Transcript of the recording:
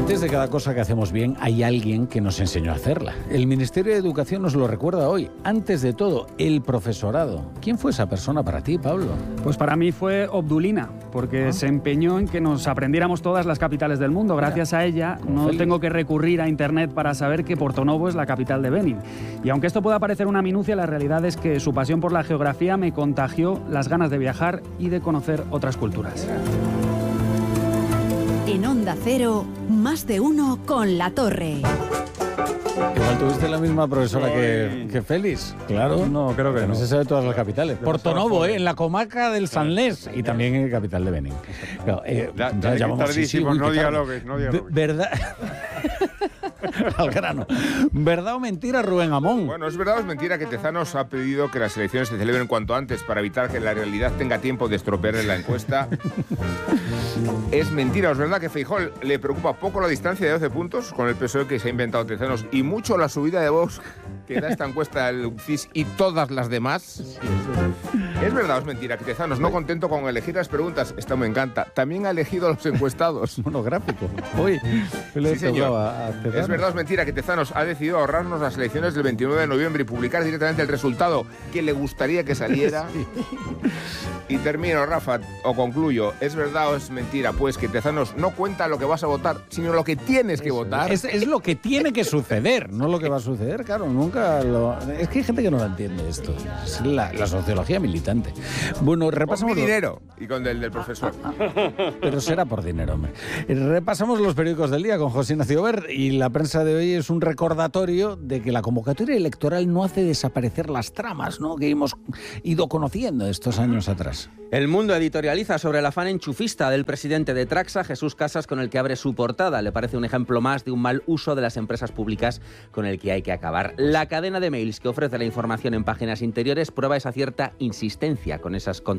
Antes de cada cosa que hacemos bien, hay alguien que nos enseñó a hacerla. El Ministerio de Educación nos lo recuerda hoy. Antes de todo, el profesorado. ¿Quién fue esa persona para ti, Pablo? Pues para mí fue Obdulina, porque se empeñó en que nos aprendiéramos todas las capitales del mundo. Gracias a ella no tengo que recurrir a Internet para saber que Porto-Novo es la capital de Benin. Y aunque esto pueda parecer una minucia, la realidad es que su pasión por la geografía me contagió las ganas de viajar y de conocer otras culturas. En Onda Cero, más de uno con La Torre. Igual tuviste la misma profesora que Félix, claro. No, creo que no. Se sabe todas las capitales. Porto-Novo, en la comarca del Sanlés y también en la capital de Benín. Claro, tardísimo, no dialogues. ¿Verdad? Al grano. ¿Verdad o mentira, Rubén Amón? Bueno, es verdad o es mentira que Tezanos ha pedido que las elecciones se celebren cuanto antes para evitar que la realidad tenga tiempo de estropearle la encuesta. Es mentira, o es verdad que Feijóo le preocupa poco la distancia de 12 puntos con el PSOE que se ha inventado Tezanos y mucho la subida de Vox que da esta encuesta el CIS y todas las demás. ¿Es verdad o es mentira que Tezanos, no contento con elegir las preguntas, esta me encanta, también ha elegido a los encuestados? Monográfico. Hoy sí, señor. ¿Es verdad o es mentira que Tezanos ha decidido ahorrarnos las elecciones del 29 de noviembre y publicar directamente el resultado que le gustaría que saliera? Sí. Y termino, Rafa, o concluyo. ¿Es verdad o es mentira, pues, que Tezanos no cuenta lo que vas a votar, sino lo que tienes que votar? Es lo que tiene que suceder, no lo que va a suceder, claro, nunca lo... Es que hay gente que no lo entiende esto. Es la sociología militante. Bueno, repasamos... Con mi dinero y con el del profesor. Pero será por dinero, hombre. Repasamos los periódicos del día con José Ignacio Ver y la prensa de hoy es un recordatorio de que la convocatoria electoral no hace desaparecer las tramas, ¿no?, que hemos ido conociendo estos años atrás. El Mundo editorializa sobre el afán enchufista del presidente de Traxa, Jesús Casas, con el que abre su portada. Le parece un ejemplo más de un mal uso de las empresas públicas con el que hay que acabar. La cadena de mails que ofrece la información en páginas interiores prueba esa cierta insistencia con esas